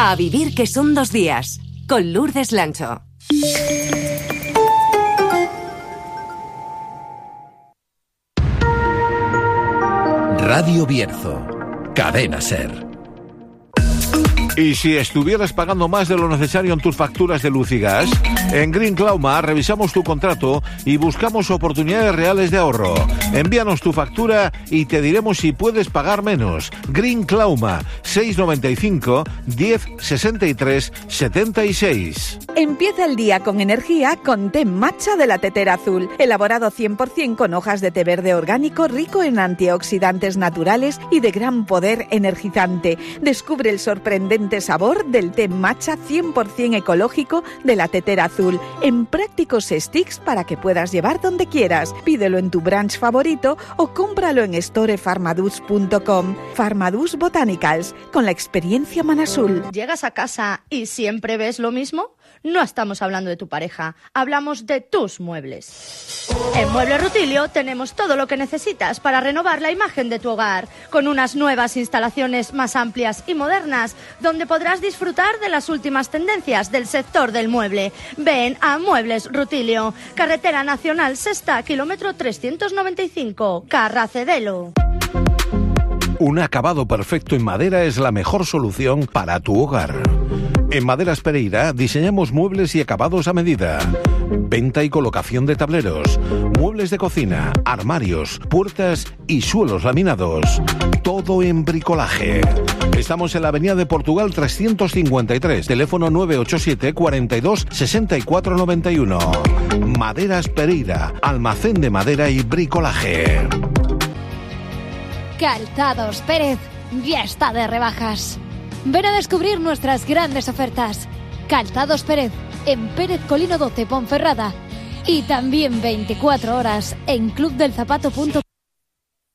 A vivir que son 2 días, con Lourdes Lancho. Radio Bierzo, Cadena SER. Y si estuvieras pagando más de lo necesario en tus facturas de luz y gas, en Green Clauma revisamos tu contrato y buscamos oportunidades reales de ahorro. Envíanos tu factura y te diremos si puedes pagar menos. Green Clauma, 695 10 63 76. Empieza el día con energía con té matcha de la Tetera Azul, elaborado 100% con hojas de té verde orgánico rico en antioxidantes naturales y de gran poder energizante. Descubre el sorprendente sabor del té matcha 100% ecológico de la Tetera Azul en prácticos sticks para que puedas llevar donde quieras. Pídelo en tu brunch favorito o cómpralo en storefarmadus.com. Farmadus Botanicals, con la experiencia Manazul. ¿Llegas a casa y siempre ves lo mismo? No estamos hablando de tu pareja, hablamos de tus muebles. En Muebles Rutilio tenemos todo lo que necesitas para renovar la imagen de tu hogar, con unas nuevas instalaciones más amplias y modernas, donde podrás disfrutar de las últimas tendencias del sector del mueble. Ven a Muebles Rutilio, Carretera Nacional Sexta, kilómetro 395, Carracedelo. Un acabado perfecto en madera es la mejor solución para tu hogar. En Maderas Pereira diseñamos muebles y acabados a medida. Venta y colocación de tableros, muebles de cocina, armarios, puertas y suelos laminados. Todo en bricolaje. Estamos en la Avenida de Portugal 353, teléfono 987 42 64 91. Maderas Pereira, almacén de madera y bricolaje. Calzados Pérez ya está de rebajas. Ven a descubrir nuestras grandes ofertas. Calzados Pérez, en Pérez Colino 12, Ponferrada. Y también 24 horas en clubdelzapato.com.